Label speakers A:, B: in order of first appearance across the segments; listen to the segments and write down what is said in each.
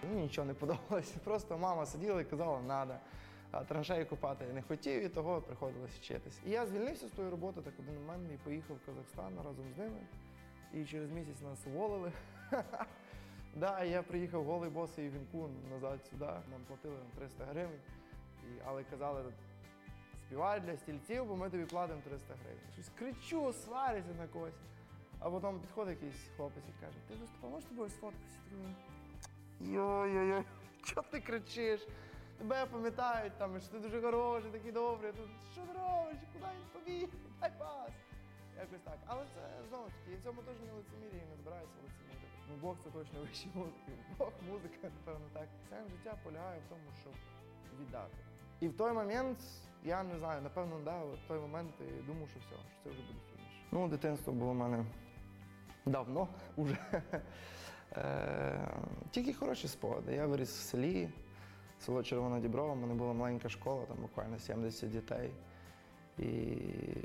A: Мені нічого не подобалося, просто мама сиділа і казала, надо. А траншеї копати я не хотів, і того приходилось вчитись. І я звільнився з тої роботи так один момент і поїхав в Казахстан разом з ними. І через місяць нас уволили. Да, я приїхав голий босий в вінку назад сюди. Нам платили 300 гривень. Але казали, співай для стільців, бо ми тобі платимо 300 гривень. Щось кричу, сварюся на когось. А потім підходить якийсь хлопець і каже, ти виступав, можеш з тобою сфоткатися? Йой-йой-йой, чого ти кричиш? Тебе пам'ятають, там, що ти дуже хороший, такий добрий. Тут, що ти робиш? Куди він побіг? Дай пас. Якось так. Але це, знову ж таки, в цьому теж не лицемір'я і не збираюся лицемірити. Ну, Бог – це точно вищий музики. Бог, музика, напевно, так. Сенс життя полягає в тому, щоб віддати. І в той момент, я не знаю, напевно, да, в той момент я думав, що все, що це вже буде фініш. Ну, дитинство було в мене давно вже. Тільки хороші спогади. Я виріс в селі, село Червона Діброва, у мене була маленька школа, там буквально 70 дітей. І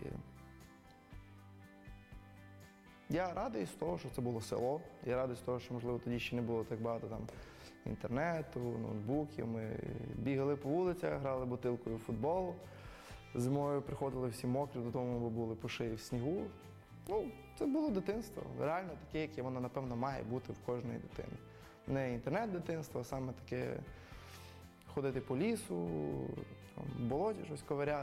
A: я радий з того, що це було село. Я радий з того, що, можливо, тоді ще не було так багато там інтернету, ноутбуків. Ми бігали по вулицях, грали бутилкою в футбол. Зимою приходили всі мокрі, додому бо були по шиї в снігу. Ну, це було дитинство. Реально таке, яке воно, напевно, має бути в кожної дитини. Не інтернет-дитинство, а саме таке ходити по лісу, в болоті щось ковиряти.